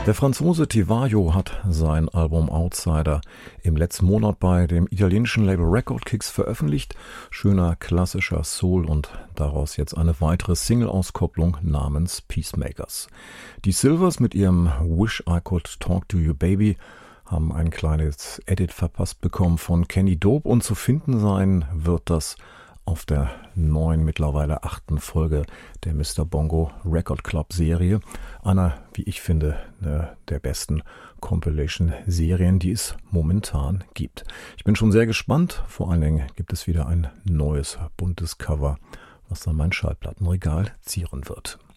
Der Franzose Tivaio hat sein Album Outsider im letzten Monat bei dem italienischen Label Record Kicks veröffentlicht. Schöner klassischer Soul und daraus jetzt eine weitere Single-Auskopplung namens Peacemakers. Die Silvers mit ihrem Wish I Could Talk to You Baby haben ein kleines Edit verpasst bekommen von Kenny Dope und zu finden sein wird das auf der neuen, mittlerweile 8. Folge der Mr. Bongo Record Club Serie. Einer, wie ich finde, der besten Compilation-Serien, die es momentan gibt. Ich bin schon sehr gespannt. Vor allen Dingen gibt es wieder ein neues, buntes Cover, was dann mein Schallplattenregal zieren wird.